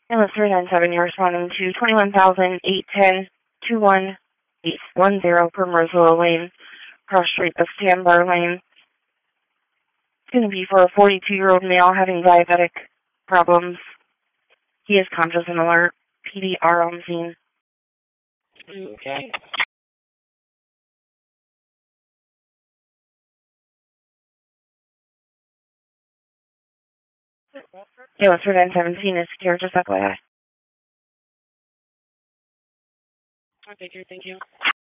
Ambulance 397, you're responding to 21,810-21810 Primroseville Lane, cross street of Sandbar Lane. It's going to be for a 42-year-old male having diabetic problems. He is conscious and alert. PDR on scene. Okay. Ambulance 397 is secure, just FYI. Okay, thank you.